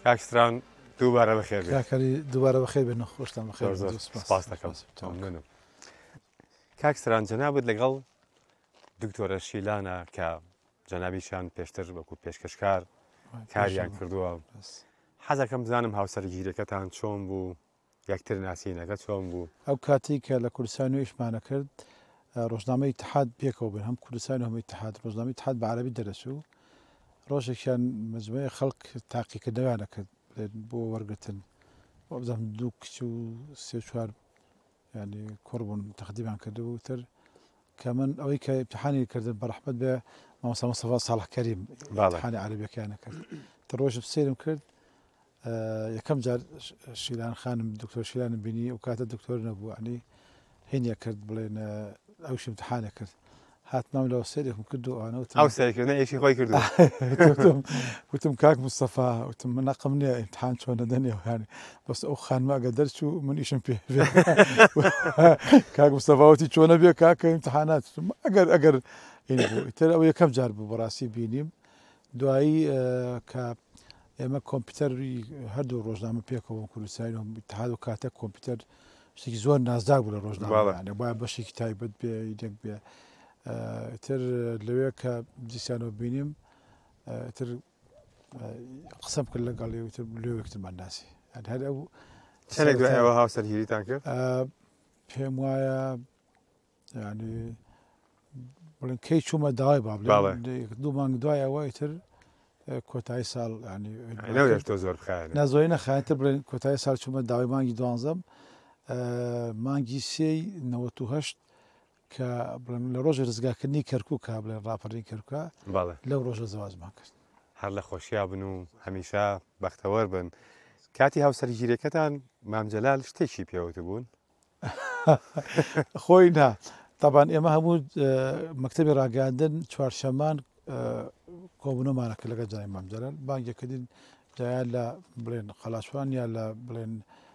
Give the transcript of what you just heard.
کاکستران دووبارە بەخێر بێت. کاکەری دووبارە بەخێر بێن خۆشتان بەخێر سپاس دەکەم. کاکستران جەنابەت لەگەڵ دکتۆرە شیلانە کە جەنابیشان پێشتر وەکو پێشکەشکار کاریان کردووە. حەزەکەم بزانم هاوسەرگیریەکەتان چۆن بوو، یەکتر ناسینەکە چۆن بوو؟ ئەو کاتی کە لە کوردستان وێشمانە کرد ڕۆژنامەی اتحاد پێکەوە بن، هەم کوردستان و هەمووی اتحاد، ڕۆژنامەی اتحاد بە عەرەبی دەرەچوو. ڕۆژێکیان مجموعەی خەڵک تاقیکردنەوەیانە کرد بۆ وەرگرتن، بەزەم دوو کچ و سێ چوار ینی کوڕ بوون تەقدیمیان کردو وتر کە من ئەوەی کە ئیمتیحانی کردن بە ڕەحمەت بێ مامۆستا مستەفا ساڵح کەریم ئیمتیحانی عەرەبییەکەیانە کرد. ڕۆژم سێرم کرد یەکەم جار شیلان خانم دکتۆر شیلانم بینی و کاتە دکتۆر نەبوو، ینی هینیە کرد بڵێن ئەوش ئیمتیحانێ کرد. هاتمام لەوە سێرێکم کرد و ئەوانەوت ئەو سەرکردن ئێشی خۆی کردو. وتم کاک مستەفا وتم من نەقم نییە ئیمتیحان چۆن دەدەنێوانی بەس ئەو خانماگە دەرچوو من ئیشم پێ کاک مستەفاوتی چۆنە بێ کاکە ئیمتیحانات ئەگەر تر ئەو یەکەم جار بوو بەڕاستی بینیم. دوایی کە ئێمە کۆمپیوتەری هەردوو ڕۆژنامە پێکەوە کوردستانی و اتحاد و کاتە کۆمپیوتەر شتێکی زۆر نازدار بوو لە ڕۆژنامە، باید بەشێکی تایبەت بێ یەک بێ. تر لەوێ کە دیسانەوە بینیم تر قسەم کرد لەگەڵی وتر لێوەکتمان ناسی هەر ئەو چەندێک دوای ئەوە هاوسەرگیریتان کرد؟ پێم وایە ینی بڵێن کەی چوومە داوای با بڵێن دوو مانگ دوای ئەوەی تر کۆتایی ساڵ تۆ زۆر بخایە نازۆی نەخایەتر بڵێن کۆتایی ساڵ چوومە داوای مانگی 12م مانگی 98 کە لە ڕۆژە ڕزگاکردنی کەرکووک کا بڵێن ڕاپەڕی کەرکووکە لەو ڕۆژە زەواجمان کرد. هەر لە خۆشییا بن و هەمیشە بەختەوەر بن. کاتی هاوسەرگیریەکەتان مام جەلال شتێکی پێوەتە بوون؟ خۆی نا تەبان ئێمە هەموو مەکتەبی ڕاگەاندن چوارشەمان کۆبوونەمانە کرد لەگەڵ جەنابی مام جەلال بانگێکردین جایان لە بڵێن قەڵاشوان یا لە بڵێن